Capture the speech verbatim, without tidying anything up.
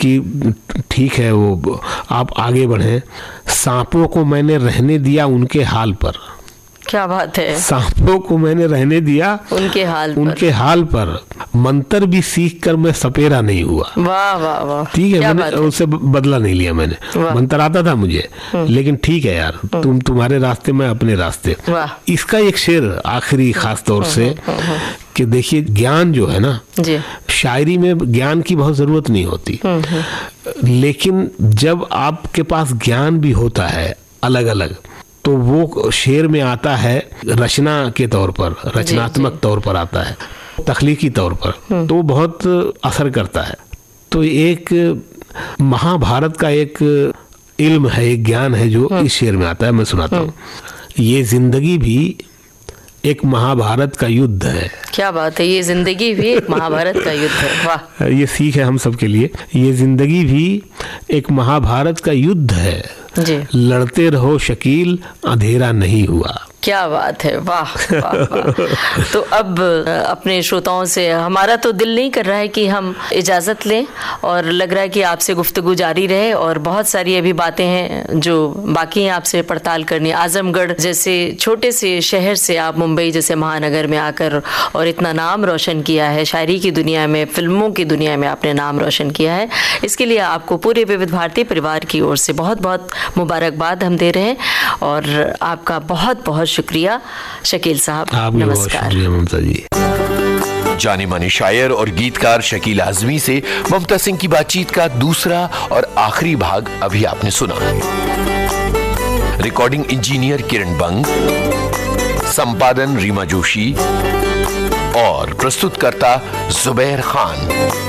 कि ठीक है वो आप आगे बढ़ें। सांपों को मैंने रहने दिया उनके हाल पर। क्या बात है। सांपों को मैंने रहने दिया उनके हाल पर। उनके हाल पर मंत्र भी सीख कर मैं सपेरा नहीं हुआ। वाह वाह वाह। ठीक है, मैंने उससे बदला नहीं लिया। मैंने मंत्र आता था मुझे, लेकिन ठीक है यार, तुम तुम्हारे रास्ते मैं अपने रास्ते। इसका एक शेर आखिरी खास तौर से कि देखिए ज्ञान जो है ना जी, शायरी में ज्ञान की बहुत जरूरत नहीं होती, लेकिन जब आपके पास ज्ञान भी होता है अलग अलग, तो वो शेर में आता है रचना के तौर पर, रचनात्मक तौर पर आता है, तख्लीकी तौर पर, तो बहुत असर करता है। तो एक महाभारत का एक इल्म है, एक ज्ञान है जो इस शेर में आता है, मैं सुनाता हूँ। ये जिंदगी भी एक महाभारत का युद्ध है। क्या बात है, ये जिंदगी भी एक महाभारत का युद्ध है। वाह, ये सीख है हम सब के लिए। ये जिंदगी भी एक महाभारत का युद्ध है जी। लड़ते रहो शकील, अंधेरा नहीं हुआ। क्या बात है, वाह वाह वाह। तो अब अपने श्रोताओं से हमारा तो दिल नहीं कर रहा है कि हम इजाज़त लें, और लग रहा है कि आपसे गुफ्तगू जारी रहे, और बहुत सारी अभी बातें हैं जो बाकी हैं आपसे पड़ताल करनी। आजमगढ़ जैसे छोटे से शहर से आप मुंबई जैसे महानगर में आकर और इतना नाम रोशन किया है, शायरी की दुनिया में, फिल्मों की दुनिया में आपने नाम रोशन किया है, इसके लिए आपको पूरे विविध भारती परिवार की ओर से बहुत बहुत मुबारकबाद हम दे रहे हैं। और आपका बहुत बहुत शुक्रिया शकील साहब, नमस्कार। ममता जी। जाने माने शायर और गीतकार शकील आजमी से ममता सिंह की बातचीत का दूसरा और आखिरी भाग अभी आपने सुना। रिकॉर्डिंग इंजीनियर किरण बंग, संपादन रीमा जोशी और प्रस्तुतकर्ता जुबैर खान।